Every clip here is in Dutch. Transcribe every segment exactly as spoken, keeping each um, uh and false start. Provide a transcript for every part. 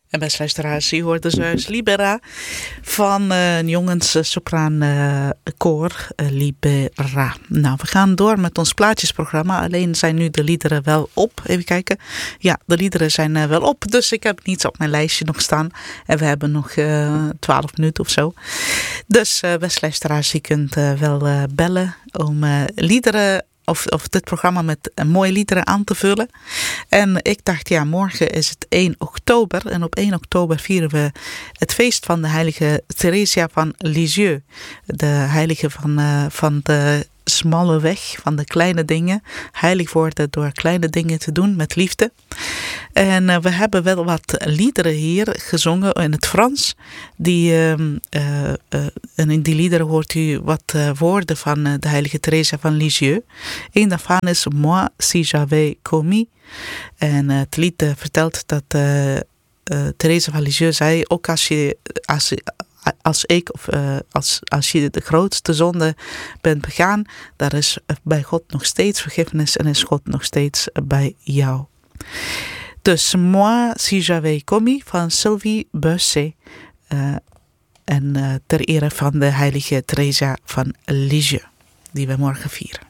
En beste luisteraars, u hoort dus juist Libera van uh, een jongens uh, sopraan uh, koor uh, Libera. Nou, we gaan door met ons plaatjesprogramma. Alleen zijn nu de liederen wel op. Even kijken. Ja, de liederen zijn uh, wel op. Dus ik heb niets op mijn lijstje nog staan. En we hebben nog twaalf uh, minuten of zo. Dus uh, beste luisteraars, je kunt uh, wel uh, bellen om uh, liederen Of, of dit programma met uh, mooie liederen aan te vullen. En ik dacht, ja, morgen is het één oktober. En op één oktober vieren we het feest van de heilige Theresia van Lisieux. De heilige van, uh, van de smalle weg, van de kleine dingen. Heilig worden door kleine dingen te doen met liefde. En uh, we hebben wel wat liederen hier gezongen in het Frans. Die, uh, uh, uh, en in die liederen hoort u wat uh, woorden van uh, de heilige Theresia van Lisieux. Een daarvan is Moi si j'avais commis. En uh, het lied uh, vertelt dat uh, uh, Theresia van Lisieux zei, ook als je... Als, Als ik of uh, als, als je de grootste zonde bent begaan, daar is bij God nog steeds vergiffenis en is God nog steeds bij jou. Dus Moi si j'avais commis van Sylvie Busset. Uh, en uh, ter ere van de heilige Theresia van Lisieux, die we morgen vieren.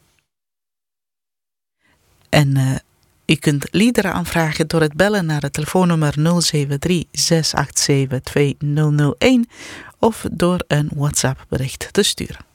En uh, u kunt liederen aanvragen door het bellen naar het telefoonnummer nul zeven drie zes acht zeven twee nul nul een of door een WhatsApp bericht te sturen.